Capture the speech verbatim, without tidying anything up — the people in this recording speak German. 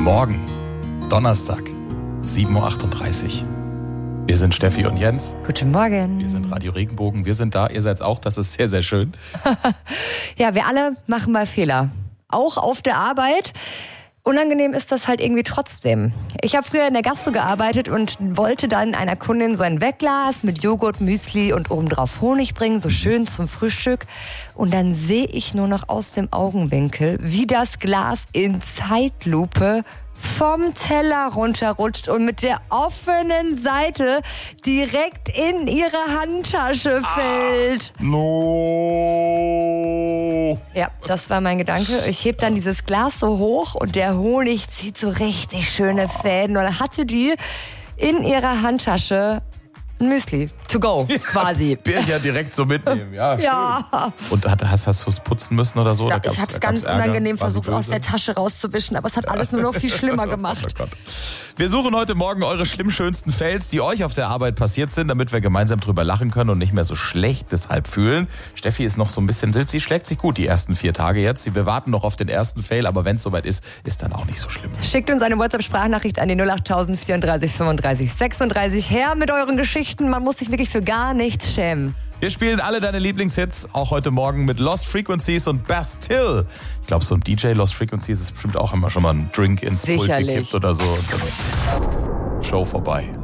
Morgen, Donnerstag, sieben Uhr achtunddreißig. Wir sind Steffi und Jens. Guten Morgen. Wir sind Radio Regenbogen. Wir sind da. Ihr seid auch. Das ist sehr, sehr schön. Ja, wir alle machen mal Fehler. Auch auf der Arbeit. Unangenehm ist das halt irgendwie trotzdem. Ich habe früher in der Gastro gearbeitet und wollte dann einer Kundin so ein Wegglas mit Joghurt, Müsli und obendrauf Honig bringen, so schön zum Frühstück. Und dann sehe ich nur noch aus dem Augenwinkel, wie das Glas in Zeitlupe vom Teller runterrutscht und mit der offenen Seite direkt in ihre Handtasche fällt. Ah, no. Ja, das war mein Gedanke. Ich heb dann dieses Glas so hoch und der Honig zieht so richtig schöne Fäden. Und dann hatte die in ihrer Handtasche ein Müsli. To go, quasi. Ja, direkt so mitnehmen. Ja, schön. Ja. Und hast, hast du es putzen müssen oder so? Ja, da ich habe es ganz Ärger? unangenehm War sie versucht, aus böse? der Tasche rauszuwischen, aber es hat alles nur noch viel schlimmer gemacht. Oh Gott. Wir suchen heute Morgen eure schlimm schönsten Fails, die euch auf der Arbeit passiert sind, damit wir gemeinsam drüber lachen können und nicht mehr so schlecht deshalb fühlen. Steffi ist noch so ein bisschen, sie schlägt sich gut die ersten vier Tage jetzt. Wir warten noch auf den ersten Fail, aber wenn es soweit ist, ist dann auch nicht so schlimm. Schickt uns eine WhatsApp-Sprachnachricht an die null acht null null vierunddreißig fünfunddreißig sechsunddreißig. Her mit euren Geschichten, man muss sich wirklich für gar nichts schämen. Wir spielen alle deine Lieblingshits, auch heute Morgen mit Lost Frequencies und Bastille. Ich glaube, so ein D J Lost Frequencies ist bestimmt auch immer schon mal ein Drink ins Pult Sicherlich. gekippt oder so. Und dann Show vorbei.